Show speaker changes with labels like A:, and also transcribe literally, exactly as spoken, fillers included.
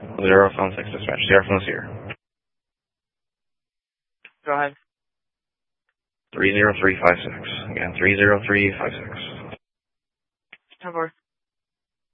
A: Zero phone six dispatch. Sierra phone here.
B: Go ahead.
A: Three zero three five six. Again, three zero three five six.
B: Ten four.